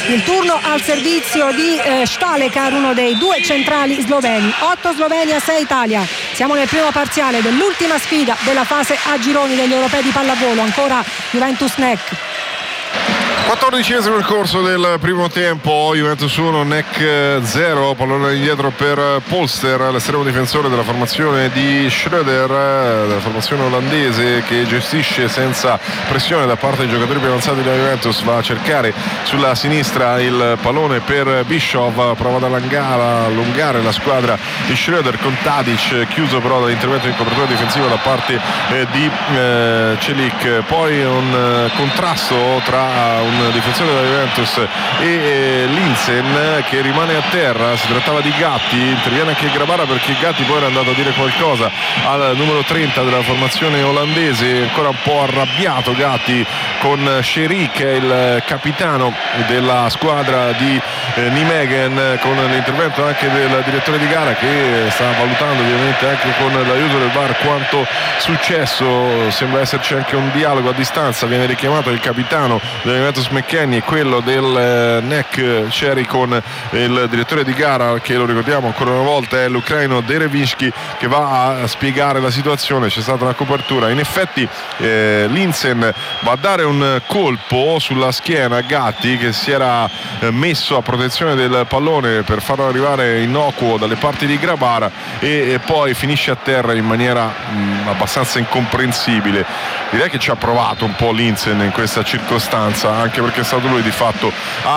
il turno al servizio di Stalekar, uno dei due centrali sloveni. 8 Slovenia, 6 Italia. Siamo nel primo parziale dell'ultima sfida della fase a gironi degli europei di pallavolo. Ancora Juventus NEC. 14esimo il corso del primo tempo, Juventus 1, NEC 0, pallone indietro per Polster, l'estremo difensore della formazione di Schröder, della formazione olandese, che gestisce senza pressione da parte dei giocatori più avanzati della Juventus. Va a cercare sulla sinistra il pallone per Bishov, prova ad allungare la squadra di Schröder con Tadic, chiuso però dall'intervento in copertura difensiva da parte di Celik. Poi un contrasto tra un difensore della Juventus e Linsen, che rimane a terra. Si trattava di Gatti, interviene anche Grabara perché Gatti poi era andato a dire qualcosa al numero 30 della formazione olandese, ancora un po' arrabbiato Gatti con Sherik, il capitano della squadra di Nijmegen, con l'intervento anche del direttore di gara, che sta valutando ovviamente anche con l'aiuto del VAR quanto successo. Sembra esserci anche un dialogo a distanza, viene richiamato il capitano della Juventus McKennie e quello del NEC Cherry con il direttore di gara, che lo ricordiamo ancora una volta è l'ucraino Derevinsky, che va a spiegare la situazione. C'è stata una copertura, in effetti Linsen va a dare un colpo sulla schiena a Gatti, che si era messo a protezione del pallone per farlo arrivare innocuo dalle parti di Grabara, e poi finisce a terra in maniera abbastanza incomprensibile. Direi che ci ha provato un po' Linsen in questa circostanza, anche perché è stato lui di fatto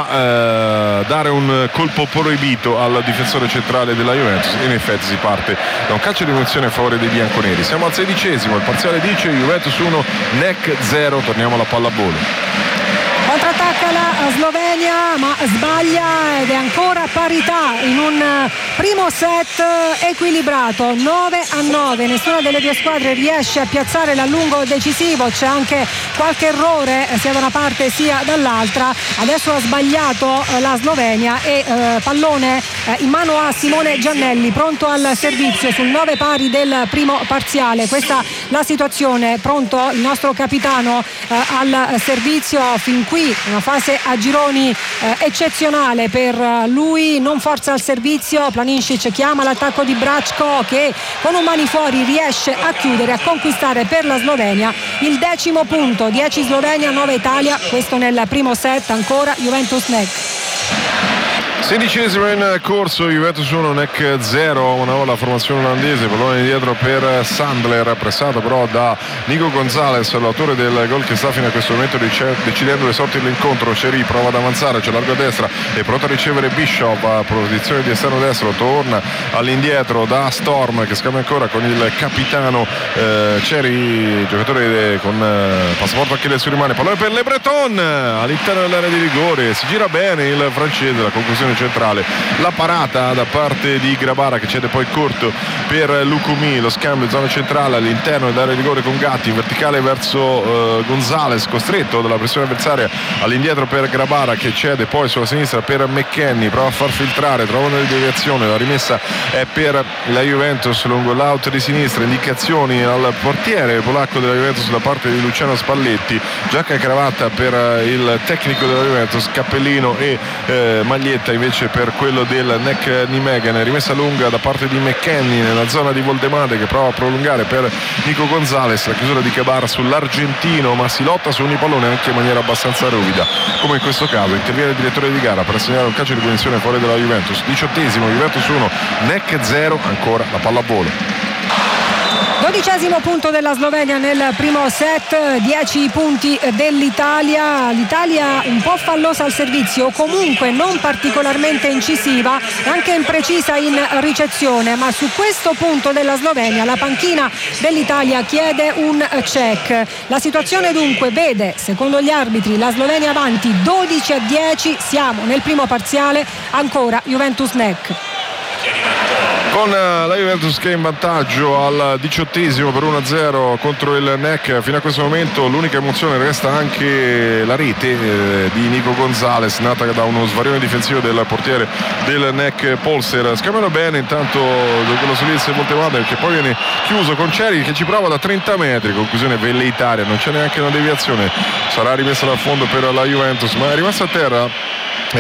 a dare un colpo proibito al difensore centrale della Juventus. In effetti si parte da un calcio di punizione a favore dei bianconeri. Siamo al 16esimo, il parziale dice Juventus 1, NEC 0. Torniamo alla pallavolo. Contrattacca la Slovenia, ma sbaglia ed è ancora parità in un primo set equilibrato, 9-9. Nessuna delle due squadre riesce a piazzare l'allungo decisivo, c'è anche qualche errore sia da una parte sia dall'altra. Adesso ha sbagliato la Slovenia e pallone in mano a Simone Giannelli, pronto al servizio sul 9 pari del primo parziale. Questa la situazione, pronto il nostro capitano al servizio. Fin qui una fase a gironi eccezionale per lui, non forza al servizio. Planinšić chiama l'attacco di Bracco, che con un mani fuori riesce a chiudere, a conquistare per la Slovenia il 10° punto. 10 Slovenia, 9 Italia, questo nel primo set. Ancora Juventus NEC. 16esimo in corso, Juventus 1, NEC 0. Una nuova formazione olandese, pallone indietro per Sandler, pressato però da Nico Gonzalez, l'autore del gol che sta fino a questo momento decidendo le sorti dell'incontro. Ceri prova ad avanzare, c'è largo a destra, è pronto a ricevere Bishop, a posizione di esterno destro, torna all'indietro da Storm, che scambia ancora con il capitano Ceri, giocatore con passaporto Achille su rimane, pallone per Le Breton all'interno dell'area di rigore, si gira bene il francese, la conclusione centrale, la parata da parte di Grabara, che cede poi corto per Lucumi, lo scambio zona centrale all'interno dell'area di rigore con Gatti, verticale verso Gonzalez, costretto dalla pressione avversaria, all'indietro per Grabara, che cede poi sulla sinistra per McKennie, prova a far filtrare, trova una deviazione, la rimessa è per la Juventus lungo l'out di sinistra, indicazioni al portiere polacco della Juventus da parte di Luciano Spalletti, giacca e cravatta per il tecnico della Juventus, cappellino e maglietta invece per quello del NEC Nijmegen. Rimessa lunga da parte di McKennie nella zona di Voldemade, che prova a prolungare per Nico Gonzalez, la chiusura di Cabar sull'argentino, ma si lotta su ogni pallone anche in maniera abbastanza ruvida, come in questo caso. Interviene il direttore di gara per assegnare un calcio di punizione fuori dalla Juventus. 18esimo, Juventus 1, NEC 0. Ancora la pallavolo. 12° punto della Slovenia nel primo set, 10 punti dell'Italia. L'Italia un po' fallosa al servizio, comunque non particolarmente incisiva e anche imprecisa in ricezione, ma su questo punto della Slovenia la panchina dell'Italia chiede un check. La situazione dunque vede, secondo gli arbitri, la Slovenia avanti 12-10, siamo nel primo parziale, ancora Juventus NEC. Con la Juventus che è in vantaggio al 18esimo per 1-0 contro il NEC. Fino a questo momento l'unica emozione resta anche la rete di Nico Gonzalez, nata da uno svarione difensivo del portiere del NEC Polster. Scambiano bene intanto quello su Liz e Voltemade, che poi viene chiuso con Ceri, che ci prova da 30 metri, conclusione velleitaria, non c'è neanche una deviazione, sarà rimessa dal fondo per la Juventus, ma è rimasta a terra